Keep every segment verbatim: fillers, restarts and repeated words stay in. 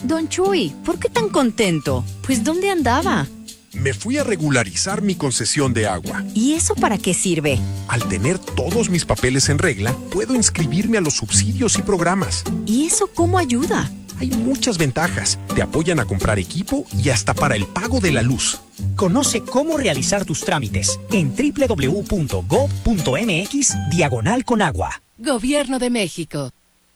Don Chuy, ¿por qué tan contento? Pues, ¿dónde andaba? Me fui a regularizar mi concesión de agua. ¿Y eso para qué sirve? Al tener todos mis papeles en regla, puedo inscribirme a los subsidios y programas. ¿Y eso cómo ayuda? Hay muchas ventajas. Te apoyan a comprar equipo y hasta para el pago de la luz. Conoce cómo realizar tus trámites en doble u doble u doble u punto gob punto eme equis diagonal con agua. Gobierno de México.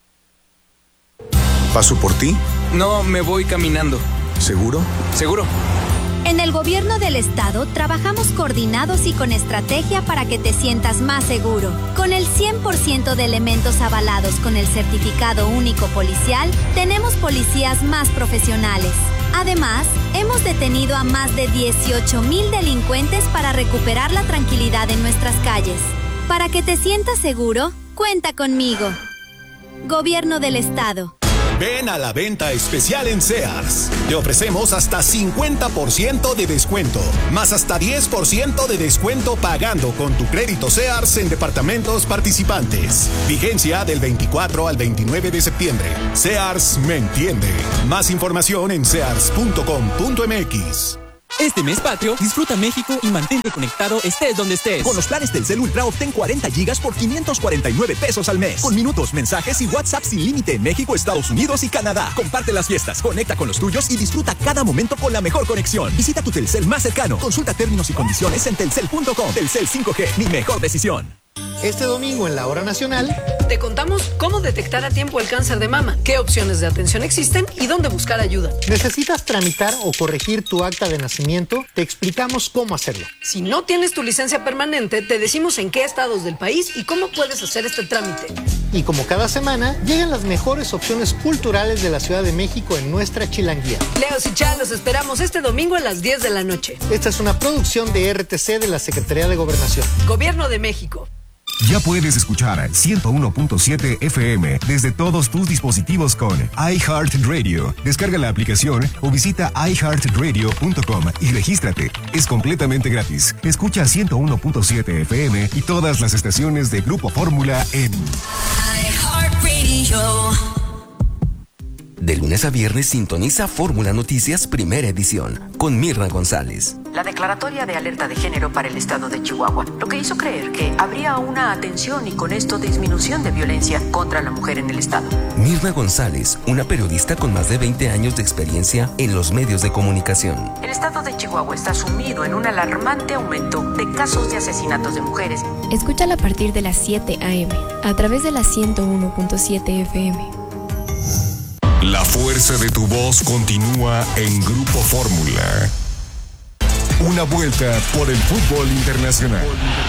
¿Paso por ti? No, me voy caminando. ¿Seguro? Seguro. En el gobierno del estado trabajamos coordinados y con estrategia para que te sientas más seguro. Con el cien por ciento de elementos avalados con el certificado único policial, tenemos policías más profesionales. Además, hemos detenido a más de dieciocho mil delincuentes para recuperar la tranquilidad en nuestras calles. Para que te sientas seguro, cuenta conmigo. Gobierno del estado. Ven a la venta especial en Sears. Te ofrecemos hasta cincuenta por ciento de descuento, más hasta diez por ciento de descuento pagando con tu crédito Sears en departamentos participantes. Vigencia del veinticuatro al veintinueve de septiembre. Sears me entiende. Más información en sears punto com punto eme equis. Este mes patrio, disfruta México y mantente conectado estés donde estés. Con los planes Telcel Ultra obtén cuarenta gigas por quinientos cuarenta y nueve pesos al mes. Con minutos, mensajes y WhatsApp sin límite en México, Estados Unidos y Canadá. Comparte las fiestas, conecta con los tuyos y disfruta cada momento con la mejor conexión. Visita tu Telcel más cercano. Consulta términos y condiciones en telcel punto com. Telcel cinco G, mi mejor decisión. Este domingo en la Hora Nacional te contamos cómo detectar a tiempo el cáncer de mama, qué opciones de atención existen y dónde buscar ayuda. ¿Necesitas tramitar o corregir tu acta de nacimiento? Te explicamos cómo hacerlo. Si no tienes tu licencia permanente, te decimos en qué estados del país y cómo puedes hacer este trámite. Y como cada semana, llegan las mejores opciones culturales de la Ciudad de México en nuestra Chilanguía. Leos y Chá, los esperamos este domingo a las diez de la noche. Esta es una producción de R T C de la Secretaría de Gobernación. Gobierno de México. Ya puedes escuchar ciento uno punto siete F M desde todos tus dispositivos con iHeartRadio. Descarga la aplicación o visita i heart radio punto com y regístrate. Es completamente gratis. Escucha ciento uno punto siete F M y todas las estaciones de Grupo Fórmula en iHeartRadio. De lunes a viernes sintoniza Fórmula Noticias Primera Edición con Mirna González. La declaratoria de alerta de género para el estado de Chihuahua, lo que hizo creer que habría una atención y con esto disminución de violencia contra la mujer en el estado. Mirna González, una periodista con más de veinte años de experiencia en los medios de comunicación. El estado de Chihuahua está sumido en un alarmante aumento de casos de asesinatos de mujeres. Escúchala a partir de las siete a eme a través de la ciento uno punto siete F M. La fuerza de tu voz continúa en Grupo Fórmula. Una vuelta por el fútbol internacional.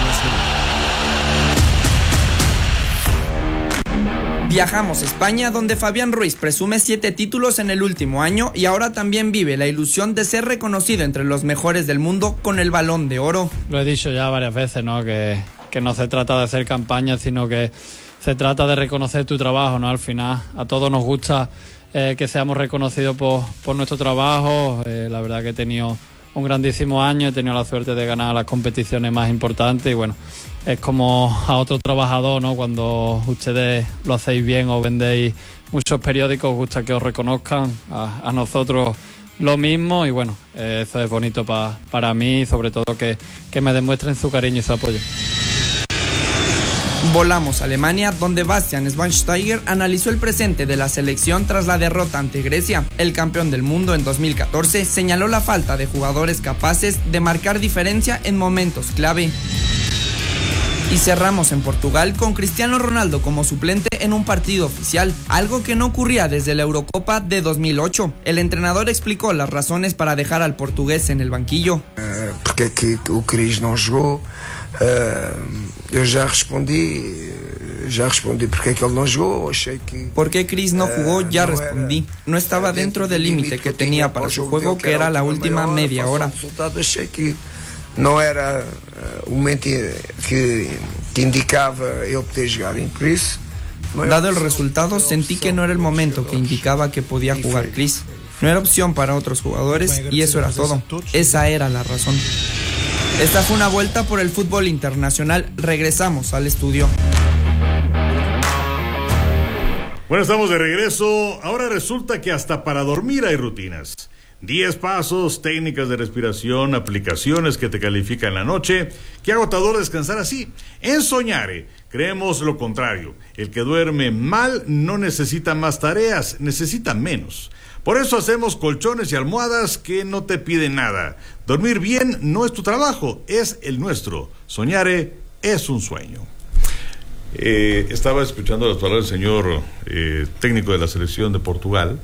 Viajamos a España, donde Fabián Ruiz presume siete títulos en el último año y ahora también vive la ilusión de ser reconocido entre los mejores del mundo con el Balón de Oro. Lo he dicho ya varias veces, ¿no? Que, que no se trata de hacer campaña, sino que se trata de reconocer tu trabajo, ¿no? Al final, a todos nos gusta eh, que seamos reconocidos por, por nuestro trabajo. Eh, la verdad que he tenido un grandísimo año, he tenido la suerte de ganar las competiciones más importantes y bueno, es como a otro trabajador, ¿no? Cuando ustedes lo hacéis bien o vendéis muchos periódicos, os gusta que os reconozcan, a, a nosotros lo mismo y bueno, eh, eso es bonito pa, para mí y sobre todo que, que me demuestren su cariño y su apoyo. Volamos a Alemania, donde Bastian Schweinsteiger analizó el presente de la selección tras la derrota ante Grecia. El campeón del mundo en dos mil catorce señaló la falta de jugadores capaces de marcar diferencia en momentos clave. Y cerramos en Portugal con Cristiano Ronaldo como suplente en un partido oficial, algo que no ocurría desde la Eurocopa de dos mil ocho. El entrenador explicó las razones para dejar al portugués en el banquillo. Uh, porque é que o Cris não jogou? Uh, eu já respondi, já respondi porque é que ele não jogou. Achei que ¿Por qué Cris no jugó? Ya respondí. No estaba dentro del límite que tenía para su juego, que era la última media hora. Achei que não era o momento que, que indicava eu poder jogar. Por isso, dado el resultado, sentí que no era el momento que indicaba que podía jugar Cris. No era opción para otros jugadores y eso era todo. Esa era la razón. Esta fue una vuelta por el fútbol internacional. Regresamos al estudio. Bueno, estamos de regreso. Ahora resulta que hasta para dormir hay rutinas. Diez pasos, técnicas de respiración, aplicaciones que te califican la noche. Qué agotador descansar así. En Soñare creemos lo contrario. El que duerme mal no necesita más tareas, necesita menos. Por eso hacemos colchones y almohadas que no te piden nada. Dormir bien no es tu trabajo, es el nuestro. Soñare es un sueño. Eh, estaba escuchando las palabras del señor eh, técnico de la selección de Portugal.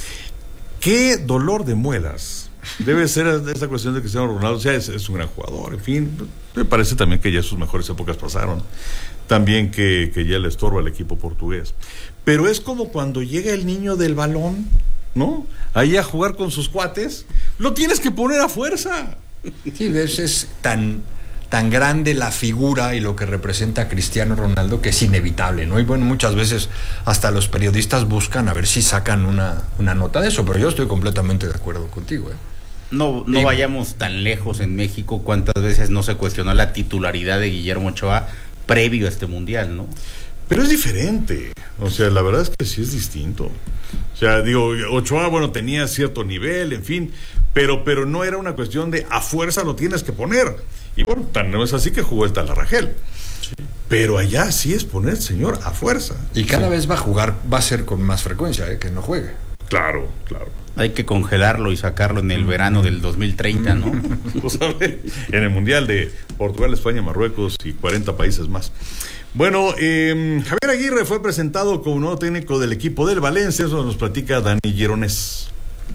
Qué dolor de muelas debe ser esta cuestión de Cristiano Ronaldo. O sea, es, es un gran jugador, en fin. Me parece también que ya sus mejores épocas pasaron. También que, que ya le estorba al equipo portugués. Pero es como cuando llega el niño del balón, ¿no? Ahí a jugar con sus cuates. Lo tienes que poner a fuerza. Sí, es, es tan... tan grande la figura y lo que representa a Cristiano Ronaldo que es inevitable, ¿no? Y bueno, muchas veces hasta los periodistas buscan a ver si sacan una, una nota de eso, pero yo estoy completamente de acuerdo contigo, ¿eh? No, no vayamos tan lejos en México. ¿Cuántas veces no se cuestionó la titularidad de Guillermo Ochoa previo a este mundial, no? Pero es diferente, o sea, la verdad es que sí es distinto. O sea, digo, Ochoa, bueno, tenía cierto nivel, en fin, pero, pero no era una cuestión de a fuerza lo tienes que poner. Y bueno, tan no es así que jugó el Talarragel. Sí. Pero allá sí es poner, señor, a fuerza. Y cada sí. vez va a jugar, va a ser con más frecuencia, ¿eh? Que no juegue. Claro, claro. Hay que congelarlo y sacarlo en el verano del dos mil treinta, ¿no? Pues a ver, en el Mundial de Portugal, España, Marruecos y cuarenta países más. Bueno, eh, Javier Aguirre fue presentado como nuevo técnico del equipo del Valencia. Eso nos platica Dani Gironés.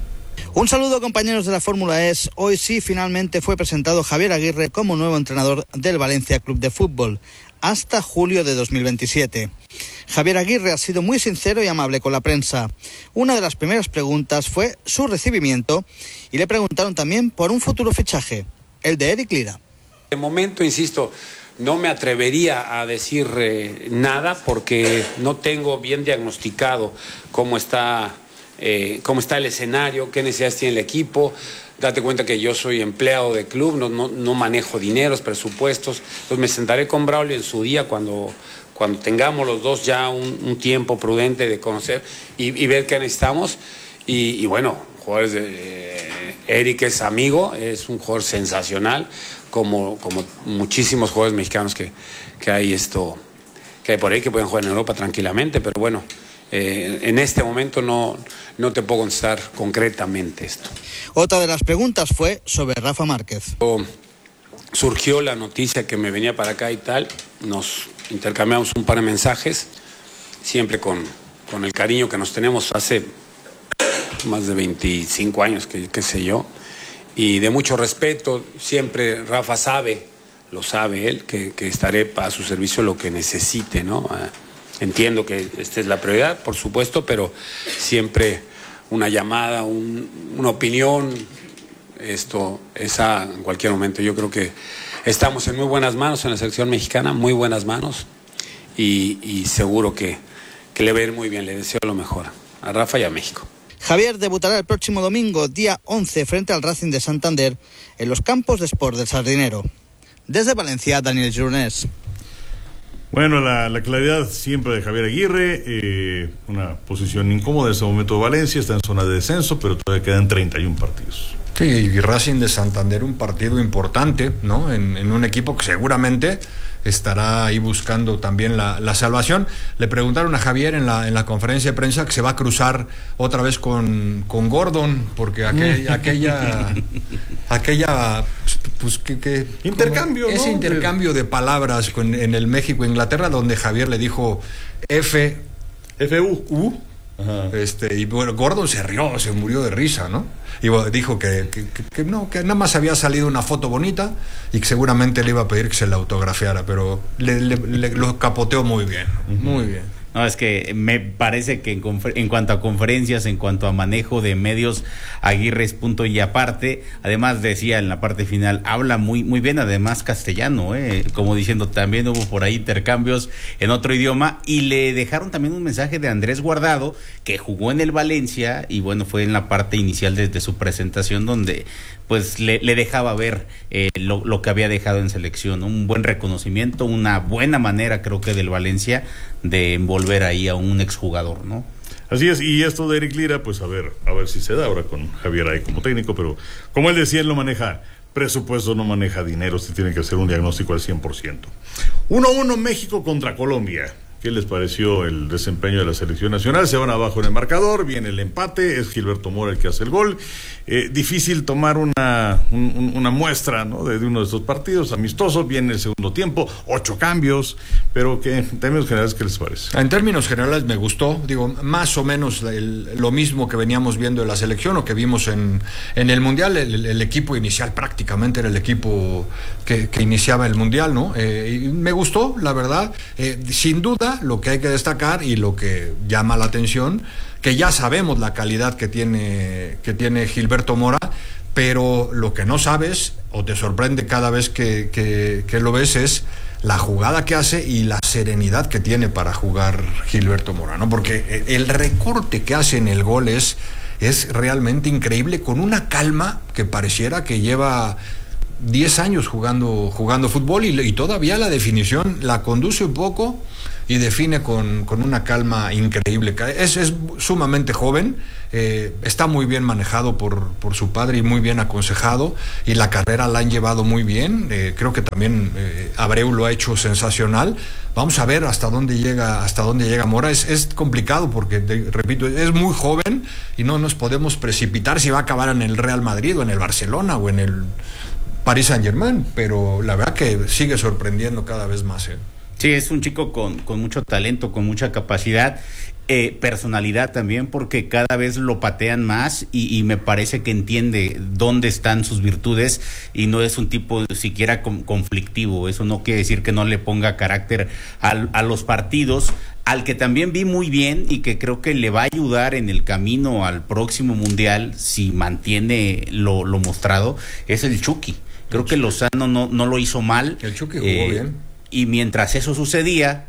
Un saludo, compañeros de la Fórmula E S. Hoy sí, finalmente fue presentado Javier Aguirre como nuevo entrenador del Valencia Club de Fútbol hasta julio de dos mil veintisiete. Javier Aguirre ha sido muy sincero y amable con la prensa. Una de las primeras preguntas fue su recibimiento y le preguntaron también por un futuro fichaje, el de Eric Lira. De momento, insisto, no me atrevería a decir eh, nada porque no tengo bien diagnosticado cómo está, eh, cómo está el escenario, qué necesidades tiene el equipo. Date cuenta que yo soy empleado de club, no, no, no manejo dineros, presupuestos. Entonces me sentaré con Braulio en su día cuando, cuando tengamos los dos ya un, un tiempo prudente de conocer y, y ver qué necesitamos. Y, y bueno, jugadores de, eh, Eric es amigo, es un jugador sensacional, como, como muchísimos jugadores mexicanos que, que hay esto, que hay por ahí que pueden jugar en Europa tranquilamente, pero bueno, eh, en este momento no, no te puedo contestar concretamente esto. Otra de las preguntas fue sobre Rafa Márquez. O, surgió la noticia que me venía para acá y tal, nos intercambiamos un par de mensajes, siempre con, con el cariño que nos tenemos hace más de veinticinco años, que, qué sé yo, y de mucho respeto. Siempre Rafa sabe, lo sabe él, que, que estaré a su servicio lo que necesite, ¿no? Entiendo que esta es la prioridad, por supuesto, pero siempre una llamada, un, una opinión, esto, esa en cualquier momento. Yo creo que estamos en muy buenas manos en la selección mexicana, muy buenas manos, y, y seguro que, que le va a ir muy bien. Le deseo lo mejor a Rafa y a México. Javier debutará el próximo domingo, día once, frente al Racing de Santander, en los campos de Sport del Sardinero. Desde Valencia, Daniel Gironés. Bueno, la, la claridad siempre de Javier Aguirre, eh, una posición incómoda en ese momento de Valencia, está en zona de descenso, pero todavía quedan treinta y uno partidos. Sí, y Racing de Santander, un partido importante, ¿no? En, en un equipo que seguramente estará ahí buscando también la, la salvación. Le preguntaron a Javier en la, en la conferencia de prensa que se va a cruzar otra vez con, con Gordon, porque aquel, aquella aquella pues que, que intercambio, ese ¿no? intercambio de palabras con, en el México-Inglaterra, donde Javier le dijo F F U U. Ajá. Este, y bueno, Gordon se rió, se murió de risa, ¿no? Y bueno, dijo que, que, que, que no, que nada más había salido una foto bonita y que seguramente le iba a pedir que se la autografiara, pero le, le, le lo capoteó muy bien, uh-huh. muy bien. No, es que me parece que en, confer- en cuanto a conferencias, en cuanto a manejo de medios, Aguirre es punto y aparte. Además, decía en la parte final, habla muy muy bien, además castellano, eh, como diciendo, también hubo por ahí intercambios en otro idioma, y le dejaron también un mensaje de Andrés Guardado, que jugó en el Valencia, y bueno, fue en la parte inicial de, de su presentación donde pues le, le dejaba ver eh, lo, lo que había dejado en selección, ¿no? Un buen reconocimiento, una buena manera, creo que del Valencia de envolver volver ahí a un exjugador, ¿no? Así es, y esto de Eric Lira, pues a ver, a ver si se da ahora con Javier ahí como técnico, pero como él decía, él no maneja presupuesto, no maneja dinero, se tiene que hacer un diagnóstico al cien por ciento. uno a uno México contra Colombia. ¿Qué les pareció el desempeño de la selección nacional? Se van abajo en el marcador, viene el empate, es Gilberto Mora el que hace el gol. Eh, difícil tomar una, un, una muestra, ¿no? de, de uno de estos partidos amistosos, viene el segundo tiempo, ocho cambios, pero que en términos generales, ¿qué les parece? En términos generales me gustó, digo, más o menos el, lo mismo que veníamos viendo de la selección o que vimos en, en el Mundial. El, el equipo inicial prácticamente era el equipo que, que iniciaba el Mundial, ¿no? Eh, y me gustó, la verdad, eh, sin duda. Lo que hay que destacar y lo que llama la atención, que ya sabemos la calidad que tiene, que tiene Gilberto Mora, pero lo que no sabes o te sorprende cada vez que, que, que lo ves es la jugada que hace y la serenidad que tiene para jugar Gilberto Mora, ¿no? Porque el recorte que hace en el gol es, es realmente increíble, con una calma que pareciera que lleva diez años jugando, jugando fútbol y, y todavía la definición la conduce un poco y define con, con una calma increíble. Es, es sumamente joven, eh, está muy bien manejado por, por su padre y muy bien aconsejado, y la carrera la han llevado muy bien. Eh, creo que también eh, Abreu lo ha hecho sensacional. Vamos a ver hasta dónde llega, hasta dónde llega Mora. Es, es complicado porque, de, repito, es muy joven y no nos podemos precipitar si va a acabar en el Real Madrid o en el Barcelona o en el Paris Saint-Germain, pero la verdad que sigue sorprendiendo cada vez más, ¿eh? Sí, es un chico con, con mucho talento, con mucha capacidad, eh, personalidad también, porque cada vez lo patean más y, y me parece que entiende dónde están sus virtudes y no es un tipo siquiera con, conflictivo. Eso no quiere decir que no le ponga carácter al, a los partidos. Al que también vi muy bien y que creo que le va a ayudar en el camino al próximo Mundial, si mantiene lo, lo mostrado, es el Chucky. Creo que Lozano no, no lo hizo mal. El Chucky jugó eh, bien. Y mientras eso sucedía,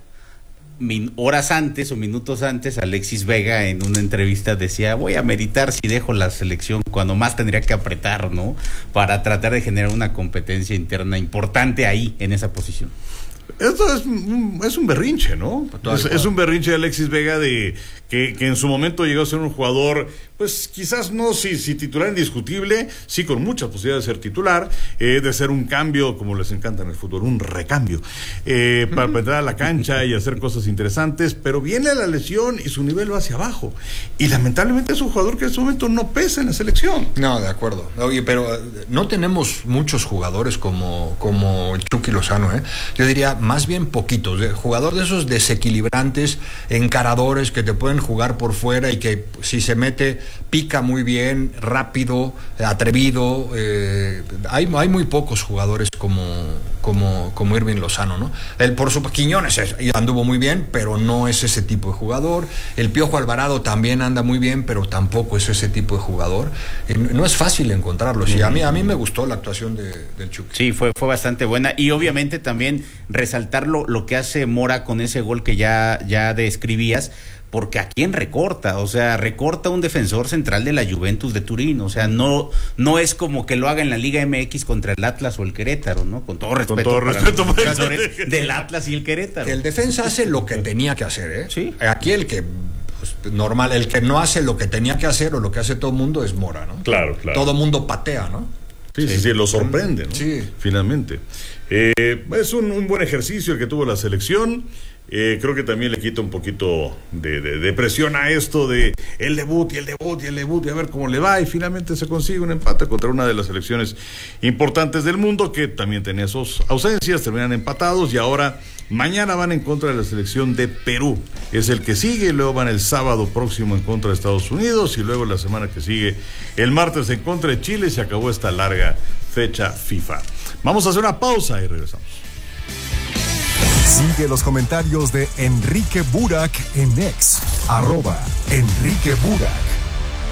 min, horas antes o minutos antes, Alexis Vega en una entrevista decía: voy a meditar si dejo la selección, cuando más tendría que apretar, ¿no? Para tratar de generar una competencia interna importante ahí, en esa posición. Esto es un, es un berrinche, ¿no? Es, es un berrinche de Alexis Vega de que, que en su momento llegó a ser un jugador, pues quizás no si, si titular indiscutible, sí con muchas posibilidades de ser titular, eh, de ser un cambio, como les encanta en el fútbol, un recambio, eh, para, para entrar a la cancha y hacer cosas interesantes, pero viene la lesión y su nivel va hacia abajo. Y lamentablemente es un jugador que en su momento no pesa en la selección. No, de acuerdo. Oye, pero no tenemos muchos jugadores como, como Chucky Lozano, ¿eh? Yo diría más bien poquitos, ¿eh? Jugador de esos desequilibrantes, encaradores que te pueden jugar por fuera y que si se mete pica muy bien, rápido, atrevido. Eh, hay, hay muy pocos jugadores como, como, como Irving Lozano, ¿no? El por su Quiñones es, anduvo muy bien, pero no es ese tipo de jugador. El Piojo Alvarado también anda muy bien, pero tampoco es ese tipo de jugador. Eh, no es fácil encontrarlo. Sí, a mí, a mí me gustó la actuación de, del Chucky. Sí, fue, fue bastante buena. Y obviamente también resaltar lo, lo que hace Mora con ese gol que ya, ya describías, porque ¿a quién recorta? O sea, recorta un defensor central de la Juventus de Turín. O sea, no, no es como que lo haga en la Liga M X contra el Atlas o el Querétaro, ¿no? Con todo respeto, con todo para respeto los jugadores del Atlas y el Querétaro. Que el defensa hace lo que tenía que hacer, ¿eh? Sí. Aquí el que pues, normal, el que no hace lo que tenía que hacer o lo que hace todo el mundo es Mora, ¿no? Claro, claro. Todo mundo patea, ¿no? Sí, sí, sí, sí, lo sorprende, ¿no? Sí. Finalmente. Eh, es un, un buen ejercicio el que tuvo la selección. Eh, creo que también le quita un poquito de, de, de presión a esto de el debut y el debut y el debut y a ver cómo le va, y finalmente se consigue un empate contra una de las selecciones importantes del mundo que también tenía sus ausencias, terminan empatados y ahora mañana van en contra de la selección de Perú, es el que sigue, luego van el sábado próximo en contra de Estados Unidos y luego la semana que sigue el martes en contra de Chile. Se acabó esta larga fecha FIFA. Vamos a hacer una pausa y regresamos. Sigue los comentarios de Enrique Burak en X, arroba Enrique Burak.